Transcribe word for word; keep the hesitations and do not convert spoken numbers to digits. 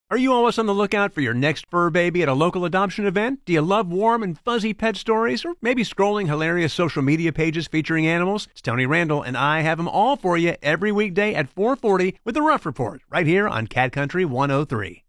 Are you always on the lookout for your next fur baby at a local adoption event? Do you love warm and fuzzy pet stories? Or maybe scrolling hilarious social media pages featuring animals? It's Tony Randall, and I have them all for you every weekday at four forty with the Rough Report, right here on Cat Country one oh three.